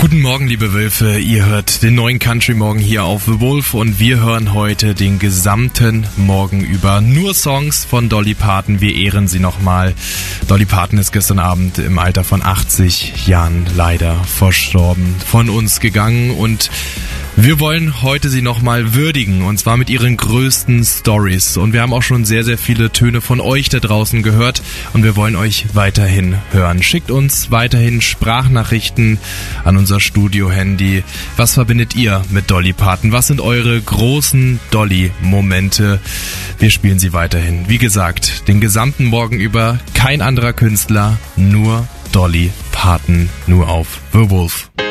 Guten Morgen, liebe Wölfe. Ihr hört den neuen Country Morgen hier auf The Wolf und wir hören heute den gesamten Morgen über nur Songs von Dolly Parton. Wir ehren sie nochmal. Dolly Parton ist gestern Abend im Alter von 80 Jahren leider verstorben, von uns gegangen und wir wollen heute sie nochmal würdigen, und zwar mit ihren größten Stories. Und wir haben auch schon sehr, sehr viele Töne von euch da draußen gehört und wir wollen euch weiterhin hören. Schickt uns weiterhin Sprachnachrichten an unser Studio-Handy. Was verbindet ihr mit Dolly Parton? Was sind eure großen Dolly-Momente? Wir spielen sie weiterhin. Wie gesagt, den gesamten Morgen über kein anderer Künstler, nur Dolly Parton, nur auf The Wolf.